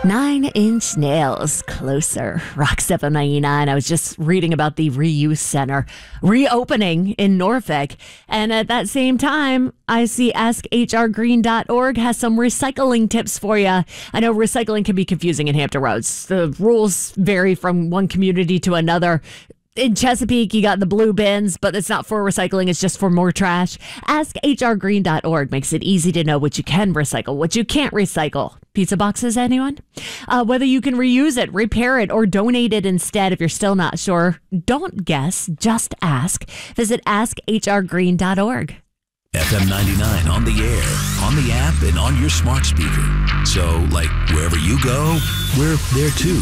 9-Inch Nails, Closer, Rock 799. I was just reading about the Reuse Center reopening in Norfolk. And at that same time, I see AskHRGreen.org has some recycling tips for you. I know recycling can be confusing in Hampton Roads. The rules vary from one community to another. In Chesapeake, you got the blue bins, but it's not for recycling. It's just for more trash. AskHRGreen.org makes it easy to know what you can recycle, what you can't recycle. Pizza boxes, anyone? Whether you can reuse it, repair it, or donate it instead if you're still not sure. Don't guess, just ask. Visit AskHRGreen.org. FM 99 on the air, on the app, and on your smart speaker. So, like, wherever you go, we're there too.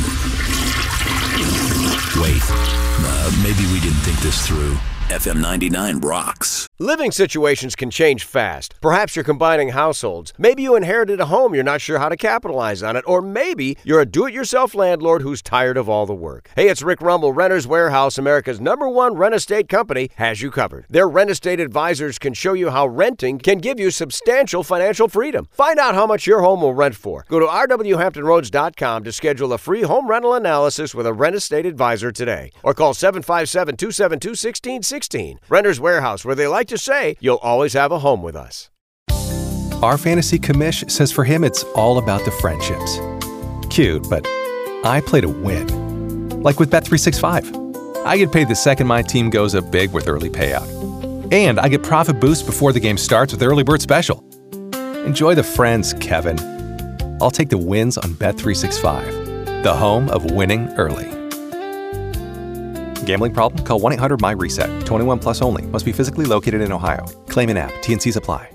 Wait, maybe we didn't think this through. FM 99 rocks. Living situations can change fast. Perhaps you're combining households. Maybe you inherited a home, you're not sure how to capitalize on it. Or maybe you're a do-it-yourself landlord who's tired of all the work. Hey, it's Rick Rumble. Renters Warehouse, America's #1 rent estate company, has you covered. Their rent estate advisors can show you how renting can give you substantial financial freedom. Find out how much your home will rent for. Go to rwhamptonroads.com to schedule a free home rental analysis with a rent estate advisor today. Or call 757-272-1616. Renters Warehouse, where they like to say, you'll always have a home with us. Our fantasy commish says for him it's all about the friendships. Cute, but I play to win. Like with Bet365. I get paid the second my team goes up big with early payout. And I get profit boost before the game starts with Early Bird Special. Enjoy the friends, Kevin. I'll take the wins on Bet365, the home of winning early. Gambling problem? Call 1-800-MY-RESET. 21 plus only. Must be physically located in Ohio. Claim in app. T&Cs apply.